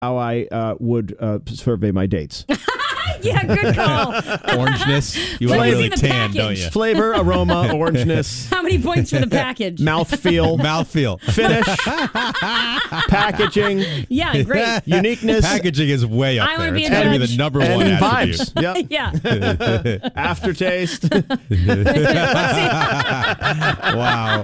how I would survey my dates. Yeah, good call. Orangeness. You want Let me really see the tan, package. don't you? Flavor, aroma, orangeness, How many points for the package? mouthfeel, Mouthfeel. finish, packaging, Yeah, great. uniqueness, Packaging is way up I wanna there. be It's a got to be judge. the number one and attribute. vibes. Yep. Yeah. Aftertaste. Wow.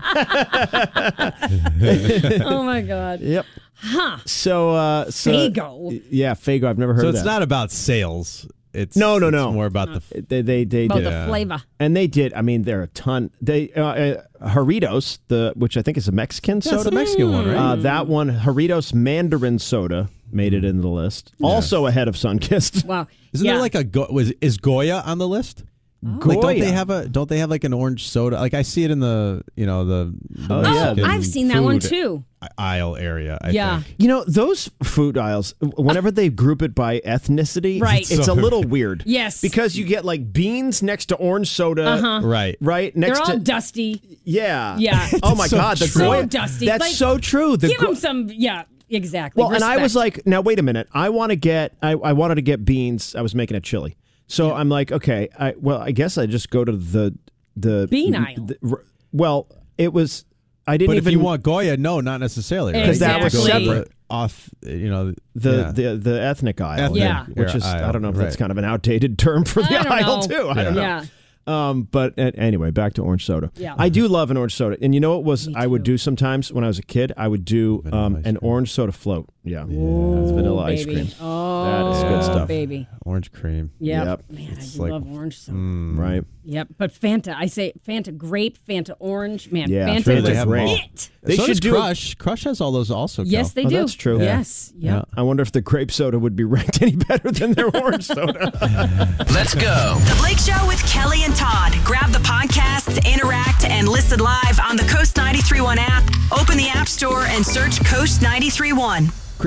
Oh my God. Yep. Huh. So, Faygo. Yeah, Faygo. I've never heard So of it's that. not about sales. It's No. It's more about the. They About did. the flavor. And they did. I mean, there are a ton. They Jarritos, which I think is a Mexican That's soda. the Mexican one, right? That one, Jarritos Mandarin soda, made it into the list. Also ahead of Sunkist. Wow. Isn't there like is Goya on the list? Like, Goya. don't they have like an orange soda? Like I see it in the yeah. Mexican I've seen that one food too. aisle area. I Yeah. think. You know, those food aisles, whenever they group it by ethnicity, Right. it's a little weird. Yes. Because you get like beans next to orange soda. Right. Right? Next They're all to. dusty. Yeah. Yeah. Oh my so God. The true. Goya. So dusty. That's Like, so true. The Give them some. Yeah. Exactly. Well, and I was Respect. like, now wait a minute. I wanted to get beans. I was making a chili. So I'm like, okay, I guess I just go to the Bean aisle. Well, it was, I didn't But even. if you want Goya, no, not necessarily. Right? 'Cause that was Go to separate. Off, the ethnic aisle. Ethnic Yeah. Which is, aisle, I don't know if that's right. kind of an outdated term for the I don't aisle, know. too. I don't know. Yeah. But anyway, back to orange soda. Yeah. I do love an orange soda. And you know what was Me I would too. do sometimes when I was a kid? I would do Vanilla ice an cream. orange soda float. Yeah. It's vanilla ice Baby. cream. Oh, That is good stuff. baby. Orange cream. Yep. Yep. Man, I do like- love orange soda. Right. Yep. But Fanta, I say Fanta grape, Fanta orange. Man, Yeah, Fanta Fanta is have them all. it. They so should does do Crush. Crush has all those also. Yes, Cal. they do. that's true. Yes. Yep. I wonder if the grape soda would be ranked any better than their orange soda. Let's go. The Blake Show with Kelly and Todd. Grab the podcasts, interact, and listen live on the Coast 93.1 app. Open the App Store and search Coast 93.1.